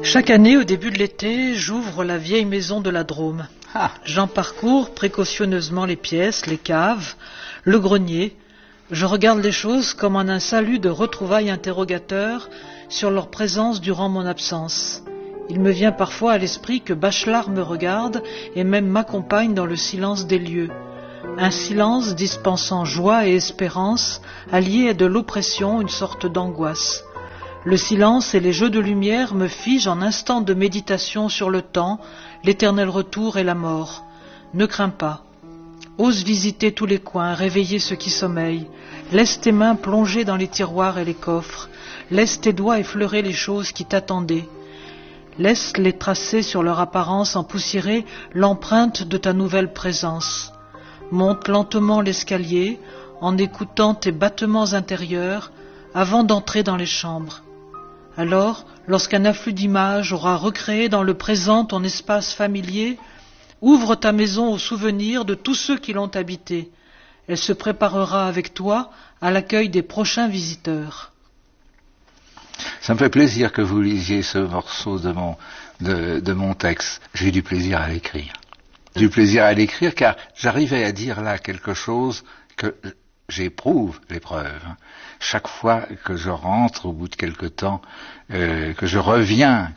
Chaque année, au début de l'été, j'ouvre la vieille maison de la Drôme. J'en parcours précautionneusement les pièces, les caves, le grenier. Je regarde les choses comme en un salut de retrouvailles interrogateurs sur leur présence durant mon absence. Il me vient parfois à l'esprit que Bachelard me regarde et même m'accompagne dans le silence des lieux. Un silence dispensant joie et espérance, allié à de l'oppression, une sorte d'angoisse. Le silence et les jeux de lumière me figent en instants de méditation sur le temps, l'éternel retour et la mort. Ne crains pas. Ose visiter tous les coins, réveiller ceux qui sommeillent. Laisse tes mains plonger dans les tiroirs et les coffres. Laisse tes doigts effleurer les choses qui t'attendaient. Laisse-les tracer sur leur apparence empoussiérée l'empreinte de ta nouvelle présence. Monte lentement l'escalier en écoutant tes battements intérieurs avant d'entrer dans les chambres. Alors, lorsqu'un afflux d'images aura recréé dans le présent ton espace familier, ouvre ta maison aux souvenirs de tous ceux qui l'ont habitée. Elle se préparera avec toi à l'accueil des prochains visiteurs. Ça me fait plaisir que vous lisiez ce morceau de mon texte. J'ai eu du plaisir à l'écrire. Du plaisir à l'écrire car j'arrivais à dire là quelque chose que j'éprouve l'épreuve. Chaque fois que je rentre au bout de quelque temps, que je reviens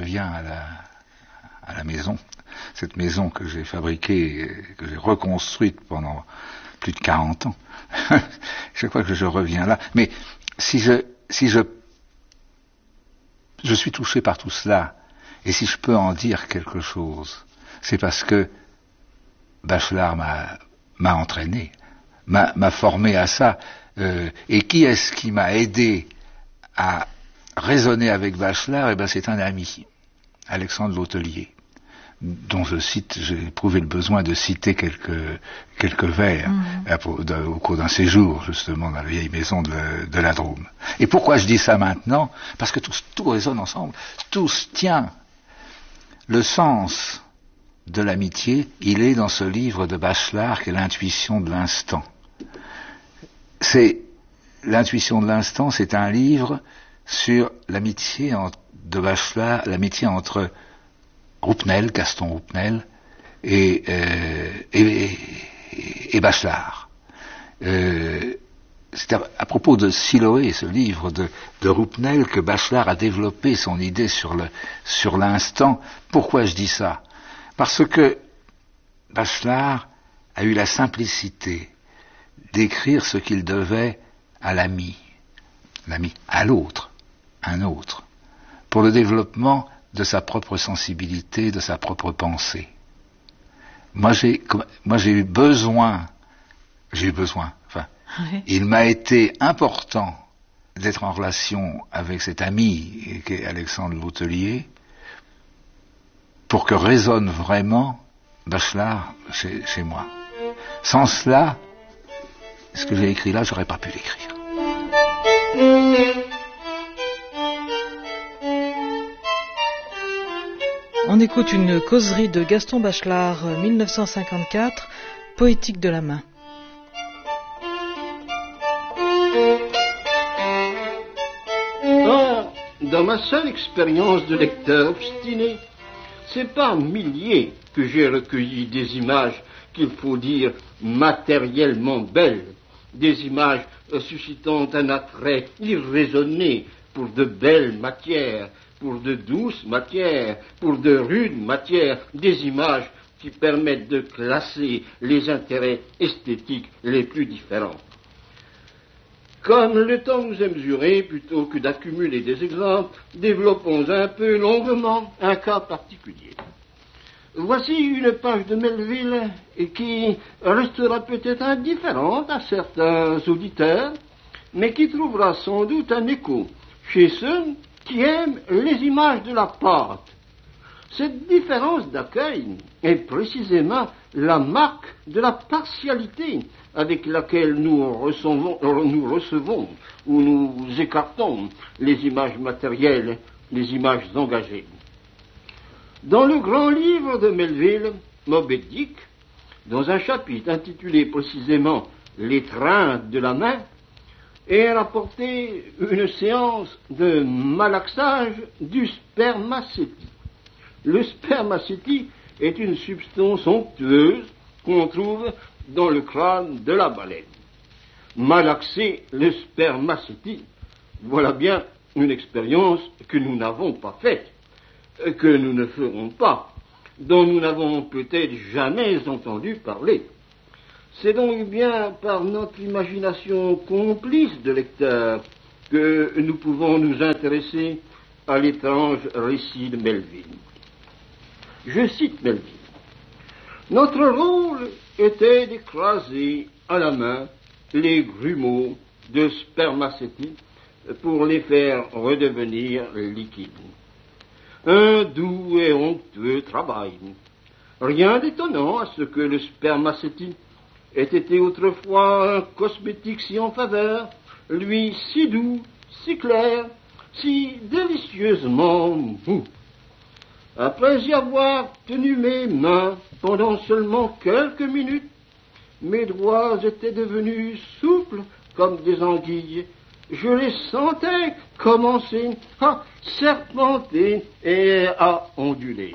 à la maison, cette maison que j'ai fabriquée, que j'ai reconstruite pendant plus de 40 ans. Chaque fois que je reviens là, mais si je suis touché par tout cela, et si je peux en dire quelque chose, c'est parce que Bachelard m'a entraîné, m'a formé à ça. Et qui est-ce qui m'a aidé à raisonner avec Bachelard? Eh ben, c'est un ami, Alexandre Lautelier, dont j'ai éprouvé le besoin de citer quelques vers au cours d'un séjour, justement, dans la vieille maison de la Drôme. Et pourquoi je dis ça maintenant? Parce que tout résonne ensemble, tout se tient. Le sens de l'amitié, il est dans ce livre de Bachelard qui est l'intuition de l'instant. L'intuition de l'instant, c'est un livre sur l'amitié de Bachelard, l'amitié entre Roupnel, Gaston Roupnel, et Bachelard. C'est à propos de Siloé, ce livre de Roupnel, que Bachelard a développé son idée sur l'instant. Pourquoi je dis ça? Parce que Bachelard a eu la simplicité d'écrire ce qu'il devait à l'ami, à l'autre, un autre, pour le développement de sa propre sensibilité, de sa propre pensée. Moi j'ai eu besoin, enfin, oui. Il m'a été important d'être en relation avec cet ami qui est Alexandre Lautelier, pour que résonne vraiment Bachelard chez moi. Sans cela, ce que j'ai écrit là, j'aurais pas pu l'écrire. On écoute une causerie de Gaston Bachelard, 1954, Poétique de la main. Dans ma seule expérience de lecteur obstiné, c'est par milliers que j'ai recueilli des images qu'il faut dire matériellement belles, des images suscitant un attrait irraisonné pour de belles matières, pour de douces matières, pour de rudes matières, des images qui permettent de classer les intérêts esthétiques les plus différents. Comme le temps nous est mesuré, plutôt que d'accumuler des exemples, développons un peu longuement un cas particulier. Voici une page de Melville qui restera peut-être indifférente à certains auditeurs, mais qui trouvera sans doute un écho chez ceux qui aiment les images de la pâte. Cette différence d'accueil est précisément la marque de la partialité avec laquelle nous recevons ou nous écartons les images matérielles, les images engagées. Dans le grand livre de Melville, Moby Dick, dans un chapitre intitulé précisément « L'étreinte de la main », et rapporté une séance de malaxage du spermacétie. Le spermacétie est une substance onctueuse qu'on trouve dans le crâne de la baleine. Malaxer le spermacétie, voilà bien une expérience que nous n'avons pas faite, que nous ne ferons pas, dont nous n'avons peut-être jamais entendu parler. C'est donc bien par notre imagination complice de lecteur que nous pouvons nous intéresser à l'étrange récit de Melville. Je cite Melville. Notre rôle était d'écraser à la main les grumeaux de spermacétie pour les faire redevenir liquides. Un doux et honteux travail. Rien d'étonnant à ce que le spermacétie ait été autrefois un cosmétique si en faveur, lui si doux, si clair, si délicieusement mou. Après y avoir tenu mes mains pendant seulement quelques minutes, mes doigts étaient devenus souples comme des anguilles. Je les sentais commencer à serpenter et à onduler.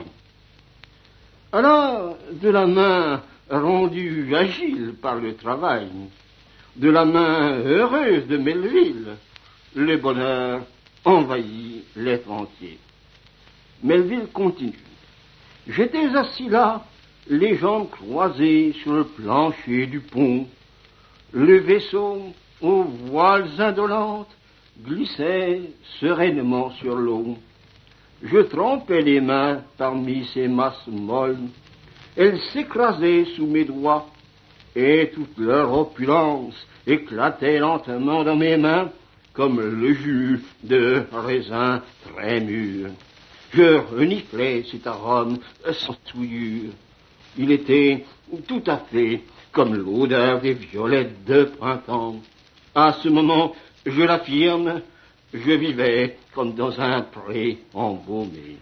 Alors, de la main rendue agile par le travail, de la main heureuse de Melville, le bonheur envahit l'être entier. Melville continue. J'étais assis là, les jambes croisées sur le plancher du pont. Le vaisseau, aux voiles indolentes, glissait sereinement sur l'eau. Je trempais les mains parmi ces masses molles. Elles s'écrasaient sous mes doigts, et toute leur opulence éclatait lentement dans mes mains comme le jus de raisin très mûr. Je reniflais cet arôme sans souillure. Il était tout à fait comme l'odeur des violettes de printemps. À ce moment, je l'affirme, je vivais comme dans un pré embaumé.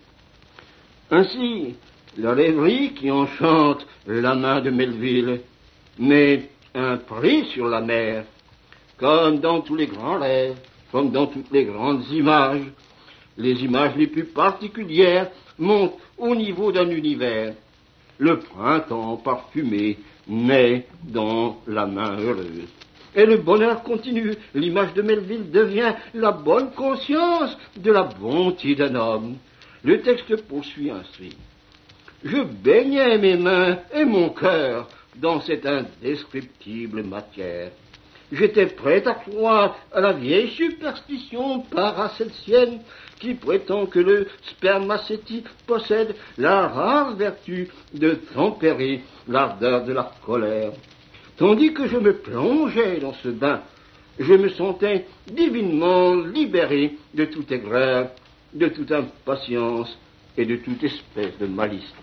Ainsi, la rêverie qui enchante la main de Melville met un prix sur la mer, comme dans tous les grands rêves, comme dans toutes les grandes images. Les images les plus particulières montent au niveau d'un univers. Le printemps parfumé naît dans la main heureuse. Et le bonheur continue. L'image de Melville devient la bonne conscience de la bonté d'un homme. Le texte poursuit ainsi. Je baignais mes mains et mon cœur dans cette indescriptible matière. J'étais prêt à croire à la vieille superstition paracétienne qui prétend que le spermacétie possède la rare vertu de tempérer l'ardeur de la colère. Tandis que je me plongeais dans ce bain, je me sentais divinement libéré de toute aigreur, de toute impatience et de toute espèce de malice.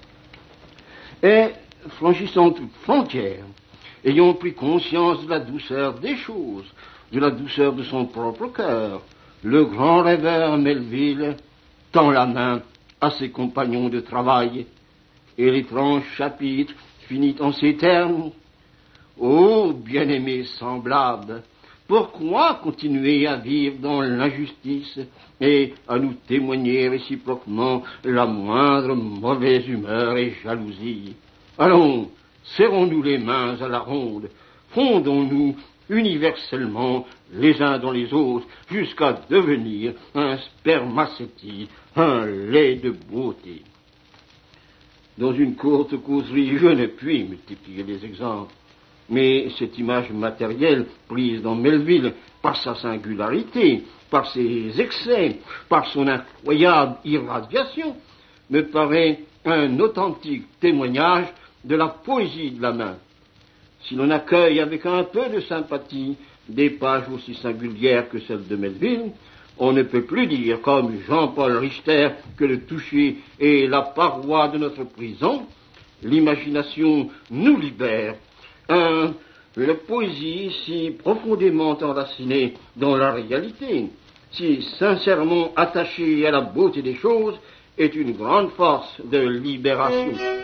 Et, franchissant toute frontière, ayant pris conscience de la douceur des choses, de la douceur de son propre cœur, le grand rêveur Melville tend la main à ses compagnons de travail, et l'étrange chapitre finit en ces termes. Ô bien-aimés semblables, pourquoi continuer à vivre dans l'injustice et à nous témoigner réciproquement la moindre mauvaise humeur et jalousie? Allons, serrons-nous les mains à la ronde, fondons-nous universellement les uns dans les autres jusqu'à devenir un spermacétie, un lait de beauté. Dans une courte causerie, je ne puis multiplier les exemples, mais cette image matérielle prise dans Melville par sa singularité, par ses excès, par son incroyable irradiation, me paraît un authentique témoignage de la poésie de la main. Si l'on accueille avec un peu de sympathie des pages aussi singulières que celles de Melville, on ne peut plus dire, comme Jean-Paul Richter, que le toucher est la paroi de notre prison. L'imagination nous libère. La poésie si profondément enracinée dans la réalité, si sincèrement attachée à la beauté des choses, est une grande force de libération.